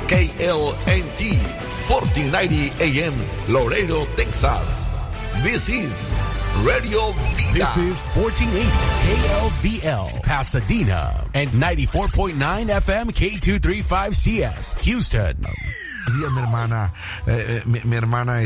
KLNT 1490 AM Laredo, Texas. This is Radio Vida. This is 1480 KLVL Pasadena and 94.9 FM K235CS Houston. Días, mi hermana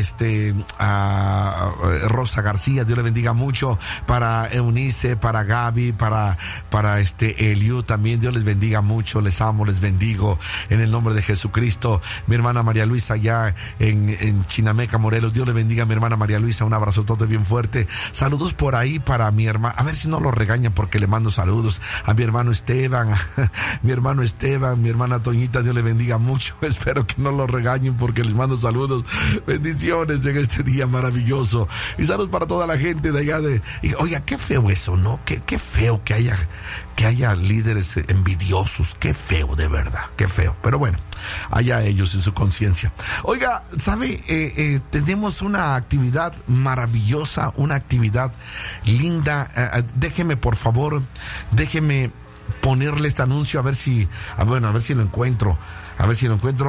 Rosa García, Dios le bendiga mucho. Para Eunice, para Gaby, para Eliu también, Dios les bendiga mucho. Les amo, les bendigo en el nombre de Jesucristo. Mi hermana María Luisa allá en Chinameca, Morelos, Dios le bendiga a mi hermana María Luisa, un abrazo todo bien fuerte. Saludos por ahí para mi hermana, a ver si no lo regañan porque le mando saludos a mi hermano Esteban, mi hermana Toñita, Dios le bendiga mucho. Espero que no lo regañen porque les mando saludos, bendiciones en este día maravilloso, y saludos para toda la gente de allá oiga, qué feo eso, ¿no? Qué feo que haya líderes envidiosos, qué feo, de verdad, qué feo, pero bueno, allá ellos en su conciencia. Oiga, ¿sabe? Tenemos una actividad maravillosa, una actividad linda. Déjeme, por favor, ponerle este anuncio a ver si lo encuentro. A ver,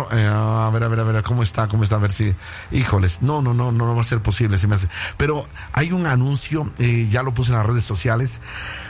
¿cómo está? A ver si, híjoles, no va a ser posible, se me hace. Pero hay un anuncio, ya lo puse en las redes sociales.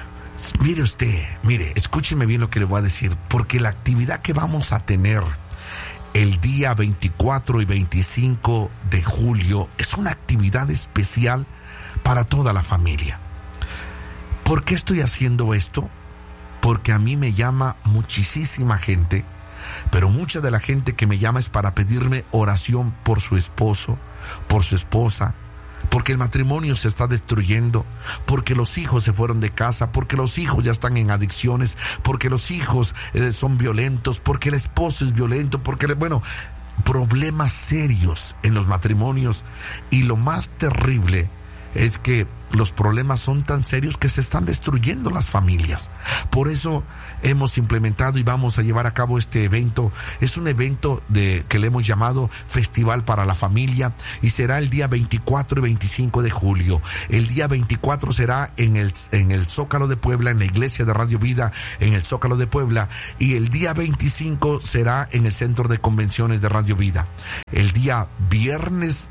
Mire, escúcheme bien lo que le voy a decir, porque la actividad que vamos a tener el día 24 y 25 de julio es una actividad especial para toda la familia. ¿Por qué estoy haciendo esto? Porque a mí me llama muchísima gente, pero mucha de la gente que me llama es para pedirme oración por su esposo, por su esposa, porque el matrimonio se está destruyendo, porque los hijos se fueron de casa, porque los hijos ya están en adicciones, porque los hijos son violentos, porque el esposo es violento, problemas serios en los matrimonios. Y lo más terrible es que los problemas son tan serios que se están destruyendo las familias. Por eso hemos implementado y vamos a llevar a cabo este evento. Es un evento que le hemos llamado Festival para la Familia, y será el día 24 y 25 de julio. El día 24 será en el Zócalo de Puebla, en la iglesia de Radio Vida, en el Zócalo de Puebla, y el día 25 será en el Centro de Convenciones de Radio Vida. El día viernes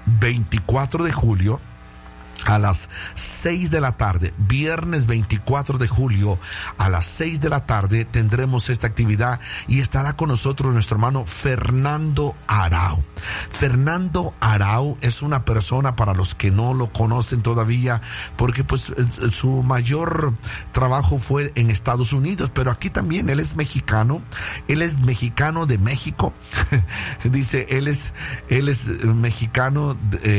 24 de julio, a las 6 de la tarde, viernes 24 de julio, a las 6 de la tarde tendremos esta actividad, y estará con nosotros nuestro hermano Fernando Arau. Fernando Arau es una persona, para los que no lo conocen todavía, porque su mayor trabajo fue en Estados Unidos, pero aquí también él es mexicano de México. Dice, él es mexicano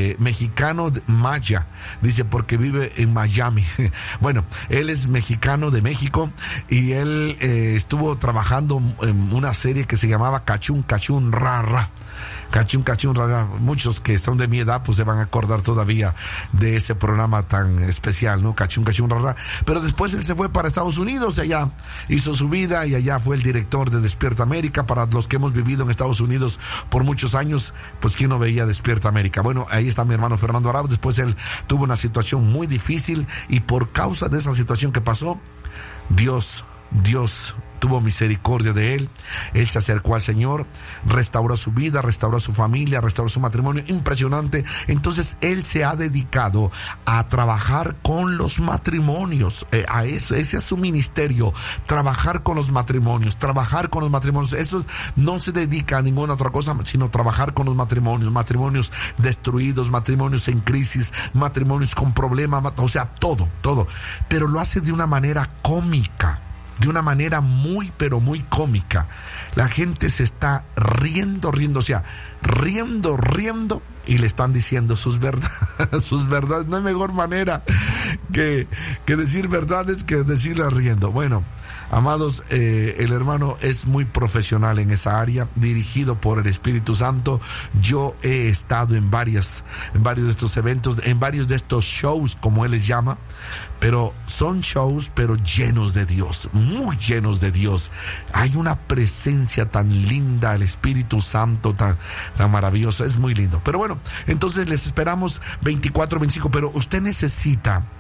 maya. Dice, porque vive en Miami. Bueno, él es mexicano de México, y él estuvo trabajando en una serie que se llamaba Cachún Ra Ra. Cachún Ra Ra. Muchos que son de mi edad pues se van a acordar todavía de ese programa tan especial, ¿no? Cachún Ra Ra. Pero después él se fue para Estados Unidos, y allá hizo su vida, y allá fue el director de Despierta América. Para los que hemos vivido en Estados Unidos por muchos años, pues ¿quién no veía Despierta América? Bueno, ahí está mi hermano Fernando Arau. Después él tuvo una situación muy difícil, y por causa de esa situación que pasó, Dios tuvo misericordia de él. Él se acercó al Señor, restauró su vida, restauró su familia, restauró su matrimonio. Impresionante. Entonces él se ha dedicado a trabajar con los matrimonios, a eso, ese es su ministerio, trabajar con los matrimonios. Eso no se dedica a ninguna otra cosa sino trabajar con los matrimonios destruidos, matrimonios en crisis, matrimonios con problemas, o sea, todo, pero lo hace de una manera cómica, de una manera muy, pero muy cómica. La gente se está riendo, o sea, riendo, y le están diciendo sus verdades. No hay mejor manera que decir verdades que decirlas riendo. Bueno, amados, el hermano es muy profesional en esa área, dirigido por el Espíritu Santo. Yo he estado en varios de estos eventos, en varios de estos shows, como él les llama, pero son shows, pero llenos de Dios, muy llenos de Dios. Hay una presencia tan linda, el Espíritu Santo tan maravillosa, es muy lindo. Pero bueno, entonces les esperamos 24, 25, pero usted necesita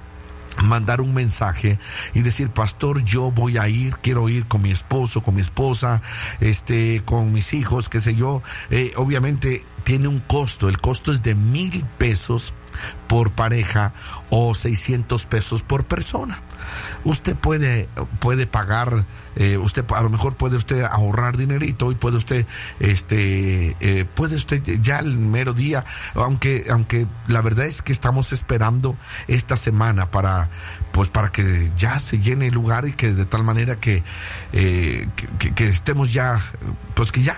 mandar un mensaje y decir: pastor, yo voy a ir, quiero ir con mi esposo, con mi esposa, con mis hijos, qué sé yo. Obviamente tiene un costo, el costo es de 1,000 pesos por pareja o 600 pesos por persona. Usted puede pagar, usted a lo mejor puede usted ahorrar dinerito y puede usted ya el mero día, aunque la verdad es que estamos esperando esta semana para que ya se llene el lugar y que de tal manera que estemos ya, pues que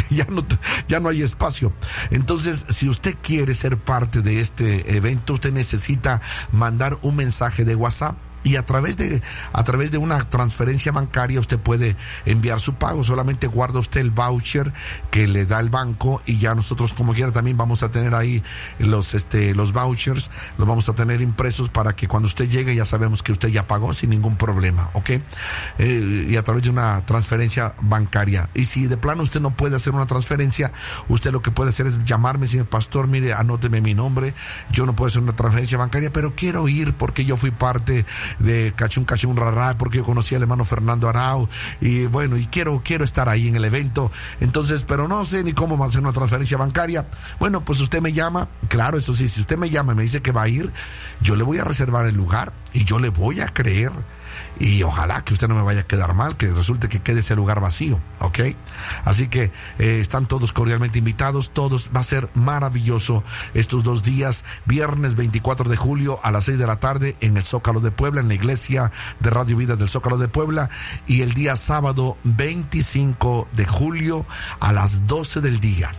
ya no hay espacio. Entonces, si usted quiere ser parte de este evento, usted necesita mandar un mensaje de WhatsApp. Y a través de una transferencia bancaria usted puede enviar su pago. Solamente guarda usted el voucher que le da el banco, y ya nosotros como quiera también vamos a tener ahí los vouchers, los vamos a tener impresos para que cuando usted llegue ya sabemos que usted ya pagó sin ningún problema, ¿ok? Y a través de una transferencia bancaria. Y si de plano usted no puede hacer una transferencia, usted lo que puede hacer es llamarme y decir: pastor, mire, anóteme mi nombre, yo no puedo hacer una transferencia bancaria, pero quiero ir porque yo fui parte de Cachún Rarra, porque yo conocí al hermano Fernando Arau, y bueno, y quiero estar ahí en el evento. Entonces, pero no sé ni cómo hacer una transferencia bancaria. Bueno, pues usted me llama, claro, eso sí, si usted me llama y me dice que va a ir, yo le voy a reservar el lugar y yo le voy a creer. Y ojalá que usted no me vaya a quedar mal, que resulte que quede ese lugar vacío, ¿ok? Así que están todos cordialmente invitados, todos. Va a ser maravilloso estos 2 días, viernes 24 de julio a las 6 de la tarde en el Zócalo de Puebla, en la iglesia de Radio Vida del Zócalo de Puebla, y el día sábado 25 de julio a las 12 del día.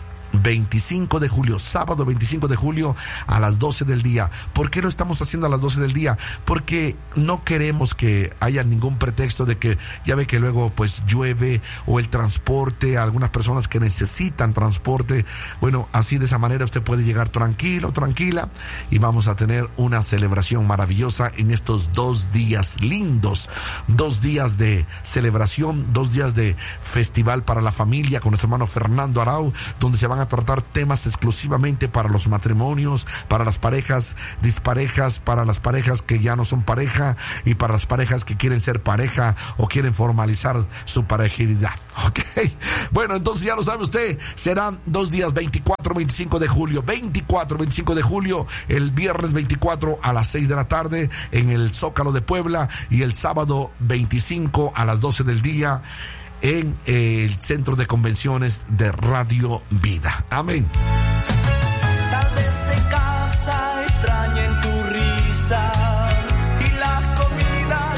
25 de julio, sábado 25 de julio a las 12 del día. ¿Por qué lo estamos haciendo a las 12 del día? Porque no queremos que haya ningún pretexto de que, ya ve que luego pues llueve, o el transporte, algunas personas que necesitan transporte. Bueno, así de esa manera usted puede llegar tranquilo, tranquila, y vamos a tener una celebración maravillosa en estos 2 días lindos, 2 días de celebración, 2 días de festival para la familia con nuestro hermano Fernando Arau, donde se van a tratar temas exclusivamente para los matrimonios, para las parejas disparejas, para las parejas que ya no son pareja, y para las parejas que quieren ser pareja o quieren formalizar su parejidad, ¿ok? Bueno, entonces ya lo sabe usted, serán 2 días, 24, 25 de julio, 24, 25 de julio, el viernes 24 a las 6 de la tarde en el Zócalo de Puebla, y el sábado 25 a las 12 del día en el Centro de Convenciones de Radio Vida. Amén. Tal vez en casa extrañen tu risa y la comida.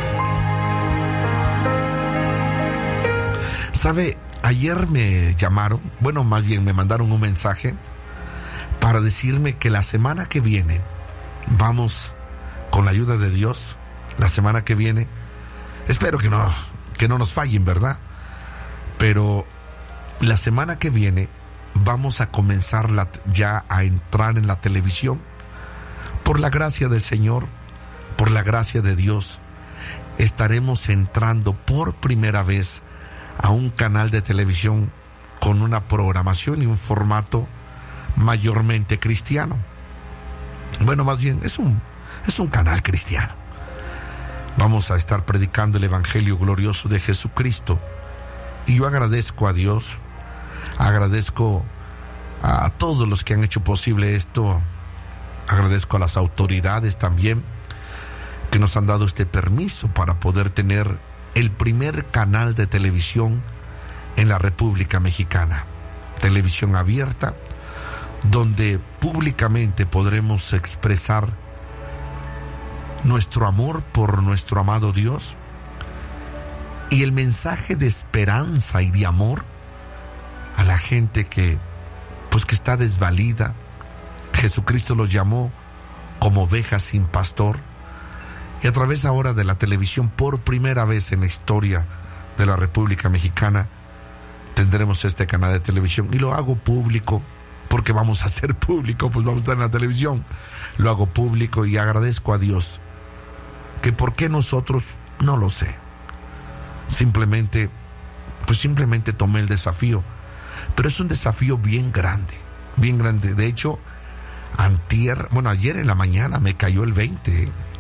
¿Sabe? Ayer me llamaron, bueno, más bien me mandaron un mensaje para decirme que la semana que viene vamos, con la ayuda de Dios, la semana que viene, espero que no nos fallen, ¿verdad? Pero la semana que viene vamos a comenzar ya a entrar en la televisión. Por la gracia del Señor, por la gracia de Dios, estaremos entrando por primera vez a un canal de televisión con una programación y un formato mayormente cristiano. Bueno, más bien es un canal cristiano. Vamos a estar predicando el evangelio glorioso de Jesucristo. Y yo agradezco a Dios, agradezco a todos los que han hecho posible esto, agradezco a las autoridades también que nos han dado este permiso para poder tener el primer canal de televisión en la República Mexicana, televisión abierta, donde públicamente podremos expresar nuestro amor por nuestro amado Dios, y el mensaje de esperanza y de amor a la gente que está desvalida. Jesucristo los llamó como ovejas sin pastor, y a través ahora de la televisión, por primera vez en la historia de la República Mexicana, tendremos este canal de televisión. Y lo hago público porque vamos a hacer público, pues vamos a estar en la televisión. Lo hago público y agradezco a Dios. Que por qué nosotros, no lo sé. Simplemente tomé el desafío, pero es un desafío bien grande, bien grande. De hecho, ayer en la mañana me cayó el 20.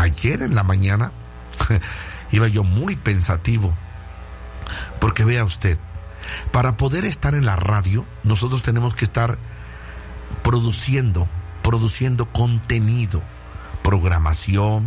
ayer en la mañana iba yo muy pensativo, porque vea usted, para poder estar en la radio, nosotros tenemos que estar produciendo contenido, programación,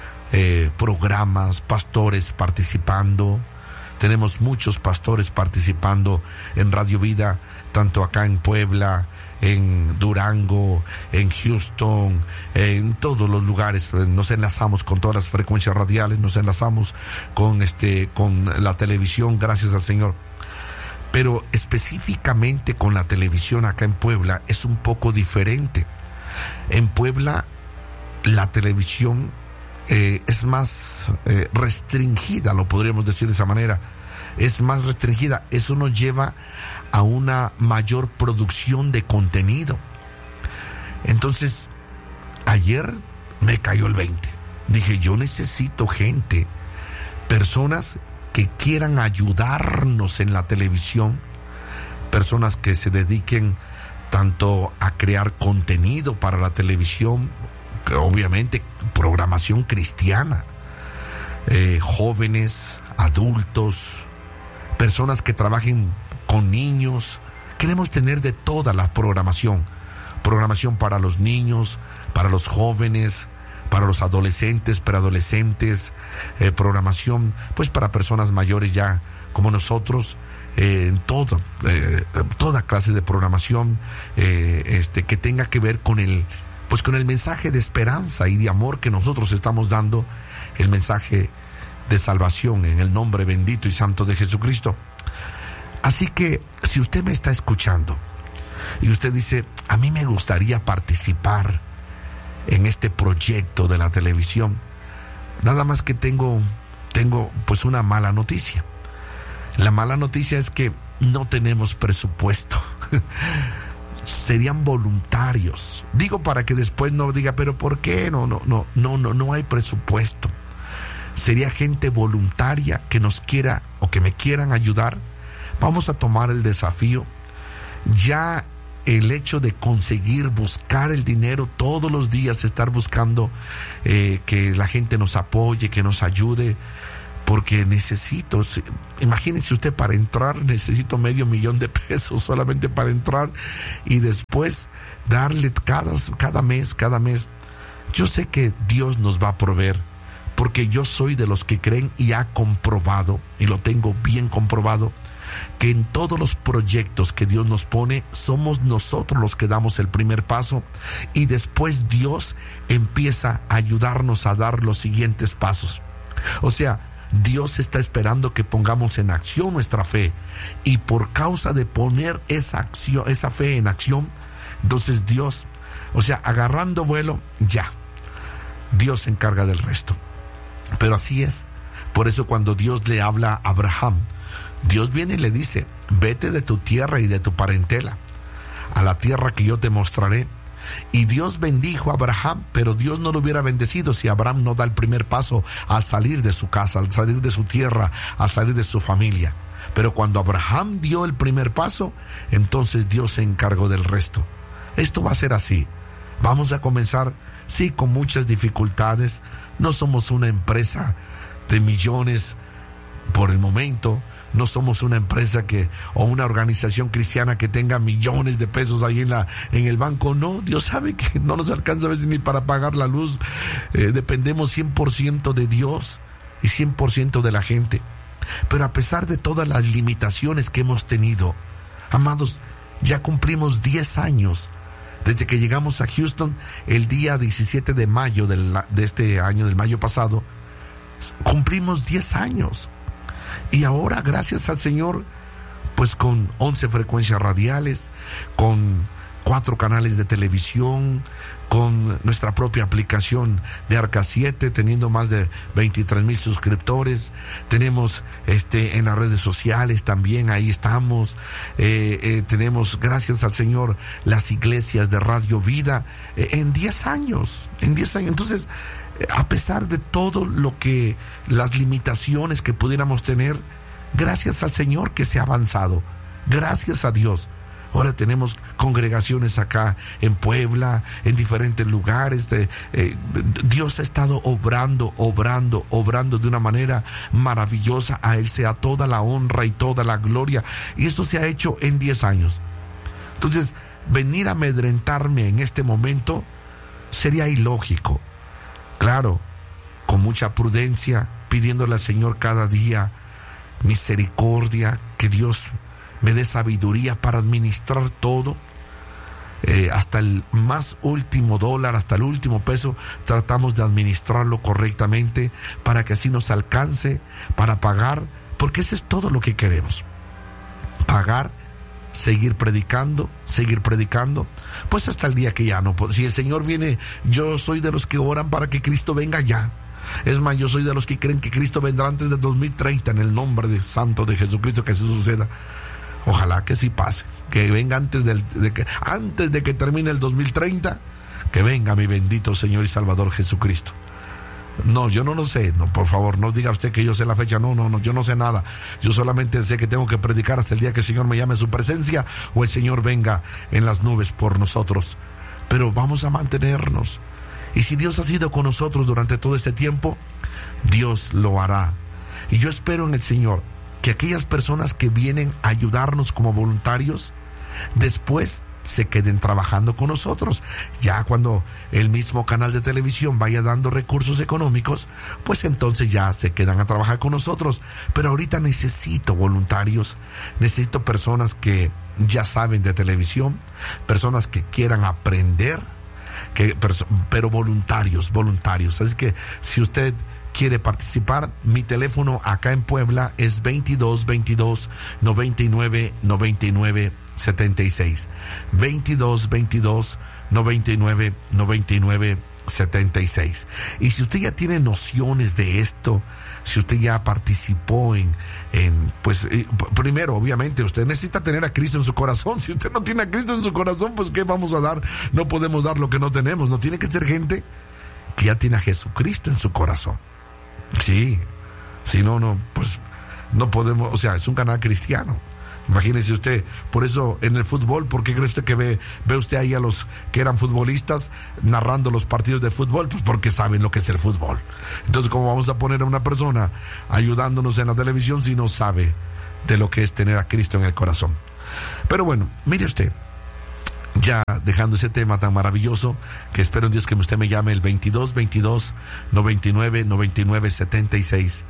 programas, pastores participando. Tenemos muchos pastores participando en Radio Vida, tanto acá en Puebla, en Durango, en Houston, en todos los lugares. Nos enlazamos con todas las frecuencias radiales, nos enlazamos con la televisión, gracias al Señor. Pero específicamente con la televisión acá en Puebla es un poco diferente. En Puebla la televisión es más restringida, lo podríamos decir de esa manera. Es más restringida. Eso nos lleva a una mayor producción de contenido. Entonces, ayer me cayó el 20. Dije, yo necesito gente, personas que quieran ayudarnos en la televisión, personas que se dediquen tanto a crear contenido para la televisión, que obviamente programación cristiana, jóvenes, adultos, personas que trabajen con niños. Queremos tener de toda la programación para los niños, para los jóvenes, para los adolescentes, preadolescentes, programación pues para personas mayores ya como nosotros, en toda clase de programación que tenga que ver con el mensaje de esperanza y de amor que nosotros estamos dando, el mensaje de salvación en el nombre bendito y santo de Jesucristo. Así que si usted me está escuchando y usted dice, a mí me gustaría participar en este proyecto de la televisión, nada más que tengo pues una mala noticia. La mala noticia es que no tenemos presupuesto. Serían voluntarios. Digo para que después no diga, pero ¿por qué? No hay presupuesto. Sería gente voluntaria que nos quiera o que me quieran ayudar. Vamos a tomar el desafío. Ya el hecho de buscar el dinero todos los días, estar buscando que la gente nos apoye, que nos ayude, porque imagínense usted, para entrar necesito $500,000 solamente para entrar, y después darle cada mes. Yo sé que Dios nos va a proveer, porque yo soy de los que creen y ha comprobado, y lo tengo bien comprobado, que en todos los proyectos que Dios nos pone, somos nosotros los que damos el primer paso, y después Dios empieza a ayudarnos a dar los siguientes pasos. O sea, Dios está esperando que pongamos en acción nuestra fe, y por causa de poner esa fe en acción, entonces Dios, agarrando vuelo, Dios se encarga del resto. Pero así es. Por eso cuando Dios le habla a Abraham, Dios viene y le dice, vete de tu tierra y de tu parentela a la tierra que yo te mostraré. Y Dios bendijo a Abraham, pero Dios no lo hubiera bendecido si Abraham no da el primer paso al salir de su casa, al salir de su tierra, al salir de su familia. Pero cuando Abraham dio el primer paso, entonces Dios se encargó del resto. Esto va a ser así. Vamos a comenzar, sí, con muchas dificultades. No somos una empresa de millones por el momento. No somos una empresa o una organización cristiana que tenga millones de pesos ahí en el banco. No, Dios sabe que no nos alcanza a veces ni para pagar la luz. Dependemos 100% de Dios y 100% de la gente. Pero a pesar de todas las limitaciones que hemos tenido, amados, ya cumplimos 10 años desde que llegamos a Houston el día 17 de mayo de este año, del mayo pasado. Cumplimos 10 años. Y ahora, gracias al Señor, pues con 11 frecuencias radiales, con 4 canales de televisión, con nuestra propia aplicación de Arca 7, teniendo más de 23,000 suscriptores. Tenemos en las redes sociales también, ahí estamos. Tenemos, gracias al Señor, las iglesias de Radio Vida en 10 años. Entonces, a pesar de todo las limitaciones que pudiéramos tener, gracias al Señor que se ha avanzado, gracias a Dios, Ahora tenemos congregaciones acá en Puebla, en diferentes lugares. Dios ha estado obrando de una manera maravillosa. A Él sea toda la honra y toda la gloria. Y eso se ha hecho en 10 años. Entonces, venir a amedrentarme en este momento sería ilógico. Claro, con mucha prudencia, pidiéndole al Señor cada día misericordia, que Dios me dé sabiduría para administrar todo, hasta el más último dólar, hasta el último peso, tratamos de administrarlo correctamente para que así nos alcance para pagar, porque eso es todo lo que queremos, pagar, seguir predicando, pues hasta el día que ya no puedo. Si el Señor viene, yo soy de los que oran para que Cristo venga ya. Es más, yo soy de los que creen que Cristo vendrá antes del 2030, en el nombre de Santo de Jesucristo, que eso suceda. Ojalá que sí pase, que venga antes de que termine el 2030, que venga mi bendito Señor y Salvador Jesucristo. No, yo no lo sé, no, por favor, no diga usted que yo sé la fecha, no, yo no sé nada. Yo solamente sé que tengo que predicar hasta el día que el Señor me llame a su presencia o el Señor venga en las nubes por nosotros. Pero vamos a mantenernos. Y si Dios ha sido con nosotros durante todo este tiempo, Dios lo hará. Y yo espero en el Señor que aquellas personas que vienen a ayudarnos como voluntarios, después se queden trabajando con nosotros. Ya cuando el mismo canal de televisión vaya dando recursos económicos, pues entonces ya se quedan a trabajar con nosotros. Pero ahorita necesito voluntarios, necesito personas que ya saben de televisión, personas que quieran aprender, pero voluntarios. Así que si usted quiere participar, mi teléfono acá en Puebla es 2222 99 99 76, 2222 99 99 76. Y si usted ya tiene nociones de esto, si usted ya participó pues primero, obviamente, usted necesita tener a Cristo en su corazón. Si usted no tiene a Cristo en su corazón, pues ¿qué vamos a dar? No podemos dar lo que no tenemos. No tiene que ser gente que ya tiene a Jesucristo en su corazón. Sí, si no, pues no podemos, o sea, es un canal cristiano. Imagínese usted, por eso en el fútbol, ¿por qué cree usted que ve usted ahí a los que eran futbolistas narrando los partidos de fútbol? Pues porque saben lo que es el fútbol. Entonces, ¿cómo vamos a poner a una persona ayudándonos en la televisión si no sabe de lo que es tener a Cristo en el corazón? Pero bueno, mire usted, ya dejando ese tema tan maravilloso, que espero en Dios que usted me llame el 2222 99 99 76,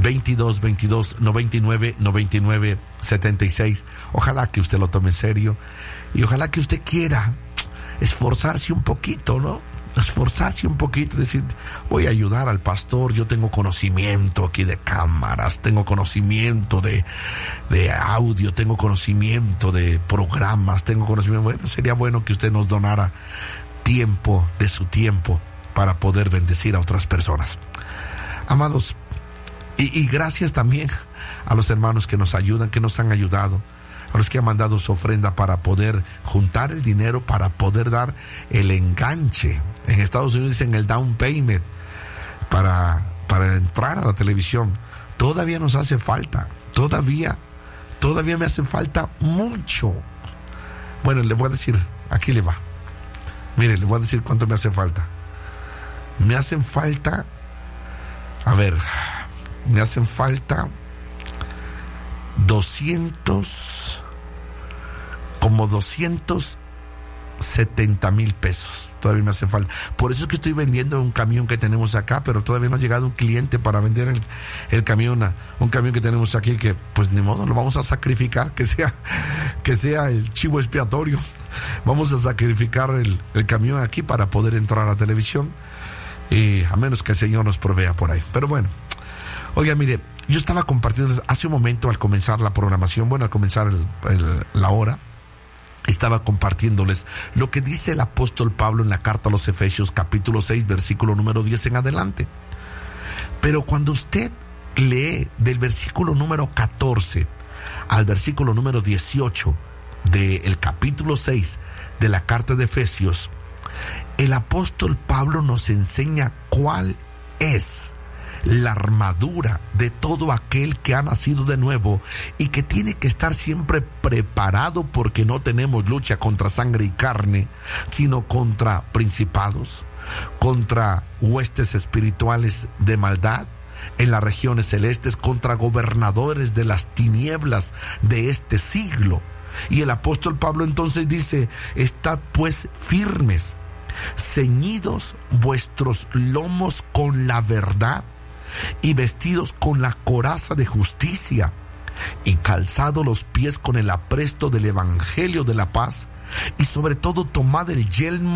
2222 99 99 76. Ojalá que usted lo tome en serio y ojalá que usted quiera esforzarse un poquito, ¿no? Esforzarse un poquito, decir, voy a ayudar al pastor, yo tengo conocimiento aquí de cámaras, tengo conocimiento de audio, tengo conocimiento de programas, tengo conocimiento. Bueno, sería bueno que usted nos donara tiempo de su tiempo para poder bendecir a otras personas. Amados, y gracias también a los hermanos que nos ayudan, que nos han ayudado, a los que han mandado su ofrenda para poder juntar el dinero, para poder dar el enganche. En Estados Unidos dicen el down payment para entrar a la televisión. Todavía nos hace falta, todavía me hace falta mucho. Bueno, le voy a decir, aquí le va. Mire, le voy a decir cuánto me hace falta. Me hacen falta, me hacen falta 270,000 pesos. Todavía me hace falta. Por eso es que estoy vendiendo un camión que tenemos acá, pero todavía no ha llegado un cliente para vender el camión, un camión que tenemos aquí, que pues ni modo, lo vamos a sacrificar, que sea el chivo expiatorio. Vamos a sacrificar el camión aquí para poder entrar a la televisión, y a menos que el Señor nos provea por ahí. Pero bueno, oiga, mire, yo estaba compartiendo hace un momento al comenzar la programación, al comenzar la hora, estaba compartiéndoles lo que dice el apóstol Pablo en la carta a los Efesios, capítulo 6, versículo número 10 en adelante. Pero cuando usted lee del versículo número 14 al versículo número 18 del capítulo 6 de la carta de Efesios, el apóstol Pablo nos enseña cuál es la armadura de todo aquel que ha nacido de nuevo y que tiene que estar siempre preparado, porque no tenemos lucha contra sangre y carne, sino contra principados, contra huestes espirituales de maldad en las regiones celestes, contra gobernadores de las tinieblas de este siglo. Y el apóstol Pablo entonces dice: estad pues firmes, ceñidos vuestros lomos con la verdad y vestidos con la coraza de justicia y calzados los pies con el apresto del evangelio de la paz, y sobre todo tomad el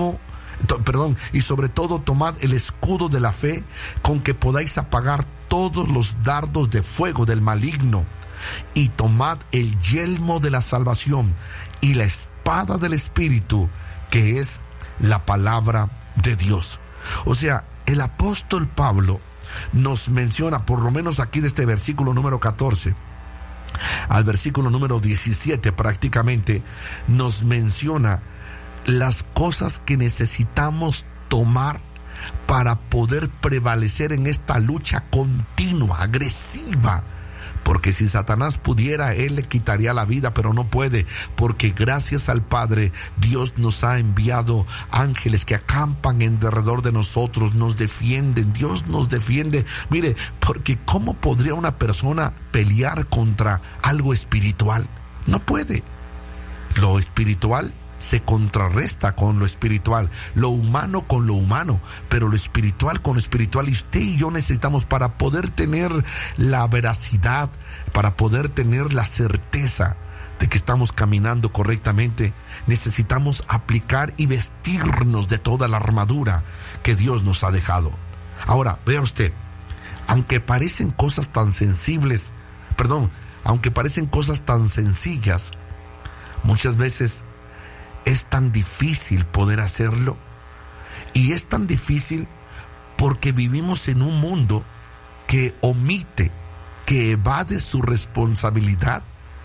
tomad el escudo de la fe, con que podáis apagar todos los dardos de fuego del maligno, y tomad el yelmo de la salvación y la espada del Espíritu, que es la palabra de Dios. O sea, el apóstol Pablo nos menciona, por lo menos aquí de este versículo número 14 al versículo número 17, prácticamente nos menciona las cosas que necesitamos tomar para poder prevalecer en esta lucha continua, agresiva. Porque si Satanás pudiera, él le quitaría la vida, pero no puede, porque gracias al Padre, Dios nos ha enviado ángeles que acampan en derredor de nosotros, nos defienden. Dios nos defiende. Mire, porque ¿cómo podría una persona pelear contra algo espiritual? No puede. Lo espiritual se contrarresta con lo espiritual, lo humano con lo humano, pero lo espiritual con lo espiritual. Y usted y yo necesitamos, para poder tener la veracidad, para poder tener la certeza de que estamos caminando correctamente, necesitamos aplicar y vestirnos de toda la armadura que Dios nos ha dejado. Ahora, vea usted, aunque parecen cosas tan sencillas, muchas veces es tan difícil poder hacerlo. Y es tan difícil porque vivimos en un mundo que omite, que evade su responsabilidad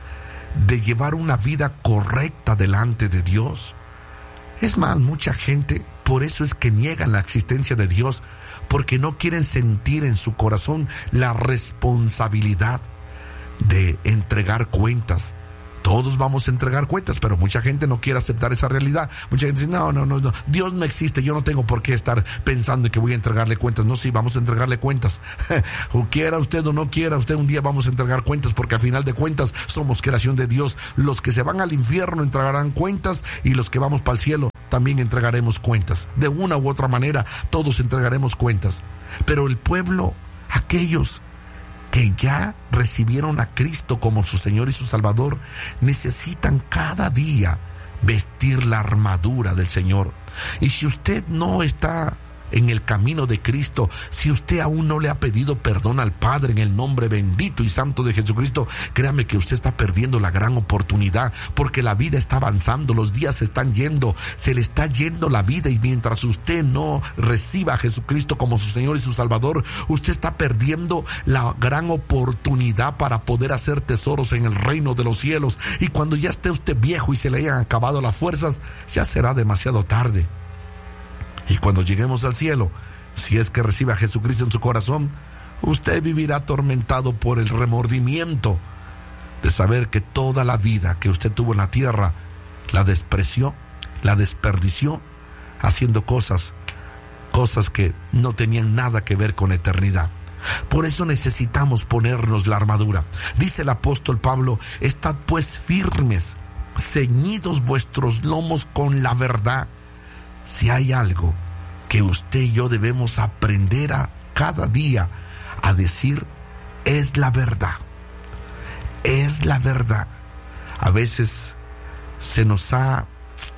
de llevar una vida correcta delante de Dios. Es más, mucha gente, por eso es que niegan la existencia de Dios, porque no quieren sentir en su corazón la responsabilidad de entregar cuentas. Todos vamos a entregar cuentas, pero mucha gente no quiere aceptar esa realidad. Mucha gente dice, no, Dios no existe, yo no tengo por qué estar pensando en que voy a entregarle cuentas. No, sí, vamos a entregarle cuentas. O quiera usted o no quiera usted, un día vamos a entregar cuentas, porque al final de cuentas somos creación de Dios. Los que se van al infierno entregarán cuentas, y los que vamos para el cielo también entregaremos cuentas. De una u otra manera, todos entregaremos cuentas. Pero el pueblo, aquellos que ya recibieron a Cristo como su Señor y su Salvador, necesitan cada día vestir la armadura del Señor. Y si usted no está en el camino de Cristo, si usted aún no le ha pedido perdón al Padre en el nombre bendito y santo de Jesucristo, créame que usted está perdiendo la gran oportunidad, porque la vida está avanzando, los días se están yendo, se le está yendo la vida, y mientras usted no reciba a Jesucristo como su Señor y su Salvador, usted está perdiendo la gran oportunidad para poder hacer tesoros en el reino de los cielos. Y cuando ya esté usted viejo y se le hayan acabado las fuerzas, ya será demasiado tarde. Y cuando lleguemos al cielo, si es que recibe a Jesucristo en su corazón, usted vivirá atormentado por el remordimiento de saber que toda la vida que usted tuvo en la tierra la despreció, la desperdició, haciendo cosas que no tenían nada que ver con eternidad. Por eso necesitamos ponernos la armadura. Dice el apóstol Pablo: estad pues firmes, ceñidos vuestros lomos con la verdad. Si hay algo que usted y yo debemos aprender a cada día a decir, es la verdad. Es la verdad. A veces se nos ha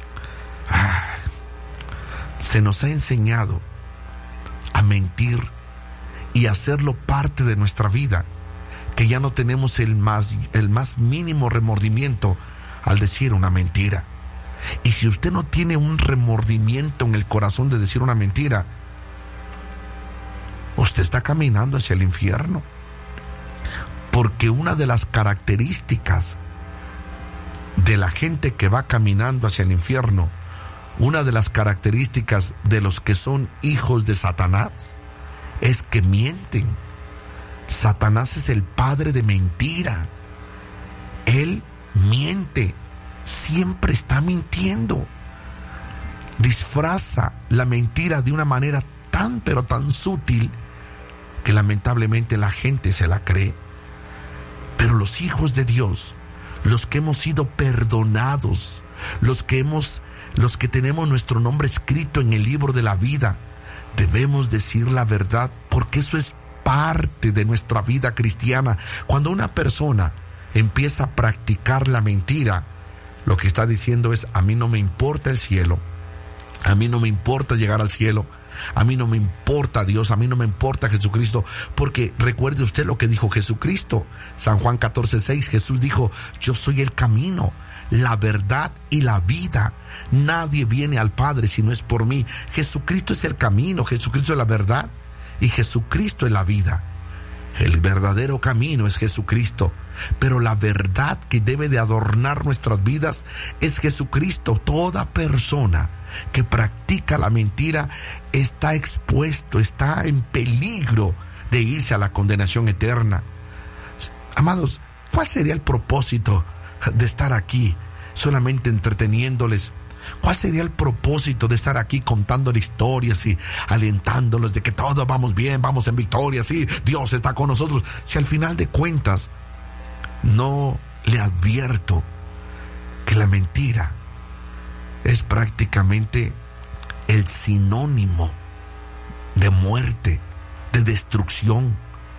enseñado a mentir y hacerlo parte de nuestra vida, que ya no tenemos el más mínimo remordimiento al decir una mentira. Y si usted no tiene un remordimiento en el corazón de decir una mentira, usted está caminando hacia el infierno. Porque una de las características de la gente que va caminando hacia el infierno, una de las características de los que son hijos de Satanás, es que mienten Satanás es el padre de mentira. Él miente, siempre está mintiendo. Disfraza la mentira de una manera tan pero tan sutil que lamentablemente la gente se la cree. Pero los hijos de Dios, los que hemos sido perdonados, los que tenemos nuestro nombre escrito en el libro de la vida, debemos decir la verdad, porque eso es parte de nuestra vida cristiana. Cuando una persona empieza a practicar la mentira, lo que está diciendo es: a mí no me importa el cielo, a mí no me importa llegar al cielo, a mí no me importa Dios, a mí no me importa Jesucristo, porque recuerde usted lo que dijo Jesucristo. San Juan 14:6, Jesús dijo: yo soy el camino, la verdad y la vida. Nadie viene al Padre si no es por mí. Jesucristo es el camino, Jesucristo es la verdad y Jesucristo es la vida. El verdadero camino es Jesucristo, pero la verdad que debe de adornar nuestras vidas es Jesucristo. Toda persona que practica la mentira está expuesto, está en peligro de irse a la condenación eterna. Amados, ¿cuál sería el propósito de estar aquí solamente entreteniéndoles? ¿Cuál sería el propósito de estar aquí contándoles historias y alentándolos de que todos vamos bien, vamos en victoria, sí, Dios está con nosotros? Si al final de cuentas no le advierto que la mentira es prácticamente el sinónimo de muerte, de destrucción.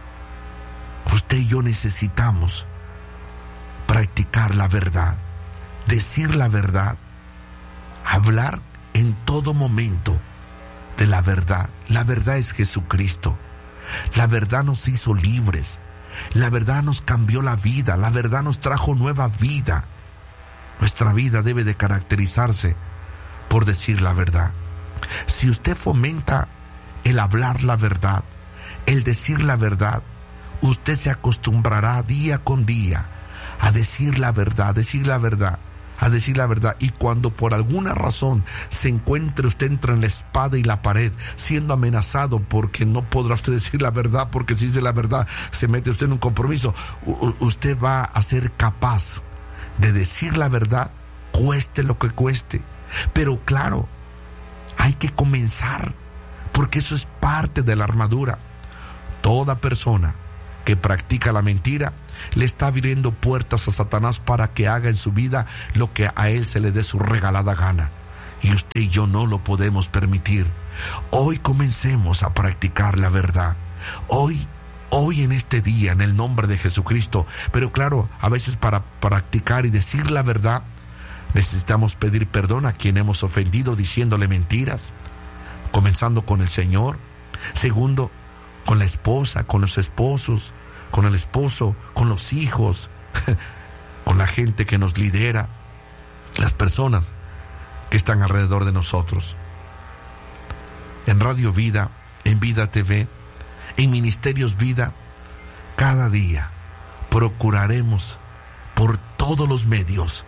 Usted y yo necesitamos practicar la verdad, decir la verdad, hablar en todo momento de la verdad. La verdad es Jesucristo. La verdad nos hizo libres. La verdad nos cambió la vida. La verdad nos trajo nueva vida. Nuestra vida debe de caracterizarse por decir la verdad. Si usted fomenta el hablar la verdad, el decir la verdad, usted se acostumbrará día con día a decir la verdad, a decir la verdad. Y cuando por alguna razón se encuentre usted entre la espada y la pared, siendo amenazado porque no podrá usted decir la verdad, porque si dice la verdad se mete usted en un compromiso, usted va a ser capaz de decir la verdad, cueste lo que cueste. Pero claro, hay que comenzar, porque eso es parte de la armadura. Toda persona que practica la mentira le está abriendo puertas a Satanás para que haga en su vida lo que a él se le dé su regalada gana. Y usted y yo no lo podemos permitir. Hoy comencemos a practicar la verdad. Hoy en este día, en el nombre de Jesucristo. Pero claro, a veces para practicar y decir la verdad, necesitamos pedir perdón a quien hemos ofendido diciéndole mentiras. Comenzando con el Señor. Segundo, con la esposa, con los esposos, con el esposo, con los hijos, con la gente que nos lidera, las personas que están alrededor de nosotros. En Radio Vida, en Vida TV, en Ministerios Vida, cada día procuraremos por todos los medios,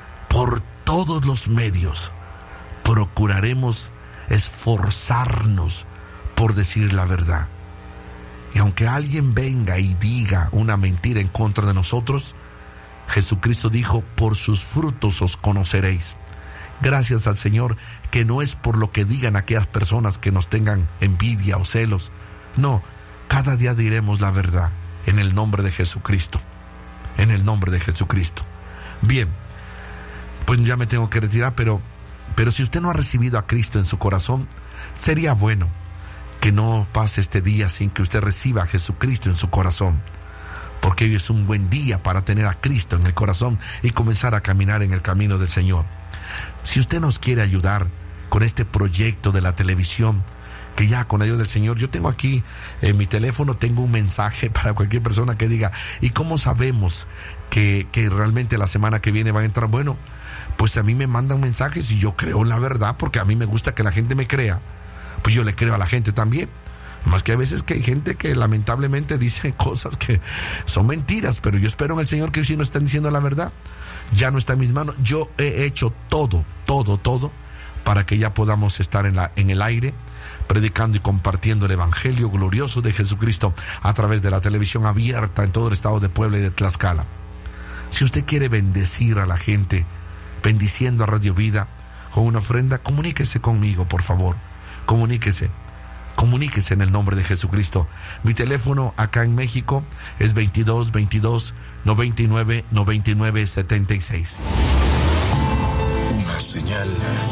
procuraremos esforzarnos por decir la verdad. Y aunque alguien venga y diga una mentira en contra de nosotros, Jesucristo dijo: por sus frutos os conoceréis. Gracias al Señor, que no es por lo que digan aquellas personas que nos tengan envidia o celos. No, cada día diremos la verdad en el nombre de Jesucristo. En el nombre de Jesucristo. Bien, pues ya me tengo que retirar, pero si usted no ha recibido a Cristo en su corazón, sería bueno que no pase este día sin que usted reciba a Jesucristo en su corazón, porque hoy es un buen día para tener a Cristo en el corazón y comenzar a caminar en el camino del Señor. Si usted nos quiere ayudar con este proyecto de la televisión, que ya con ayuda del Señor, yo tengo aquí en mi teléfono, tengo un mensaje para cualquier persona que diga: ¿y cómo sabemos que realmente la semana que viene van a entrar? Bueno, pues a mí me mandan mensajes y yo creo en la verdad, porque a mí me gusta que la gente me crea. Pues yo le creo a la gente también. Más que a veces que hay gente que lamentablemente dice cosas que son mentiras, pero yo espero en el Señor que hoy sí nos estén diciendo la verdad. Ya no está en mis manos. Yo he hecho todo para que ya podamos estar en el aire, predicando y compartiendo el evangelio glorioso de Jesucristo a través de la televisión abierta en todo el estado de Puebla y de Tlaxcala. Si usted quiere bendecir a la gente, bendiciendo a Radio Vida con una ofrenda, comuníquese conmigo, por favor. Comuníquese en el nombre de Jesucristo. Mi teléfono acá en México es 22 22 99 99 76. Una señal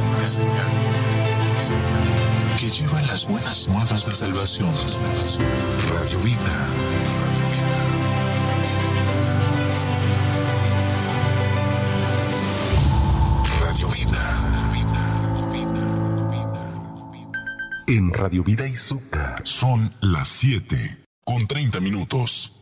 que lleva las buenas nuevas de salvación. Radio Vida. Radio Vida. En Radio Vida Izuca son las 7:30.